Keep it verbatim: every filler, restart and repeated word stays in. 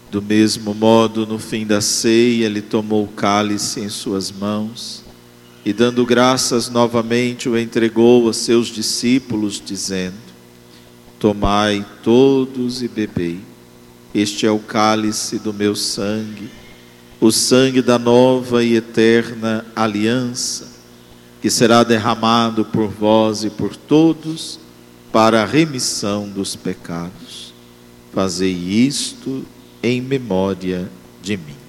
Do mesmo modo, no fim da ceia, ele tomou o cálice em suas mãos e, dando graças novamente, o entregou a seus discípulos, dizendo: tomai todos e bebei. Este é o cálice do meu sangue, o sangue da nova e eterna aliança, que será derramado por vós e por todos para a remissão dos pecados. Fazei isto em memória de mim.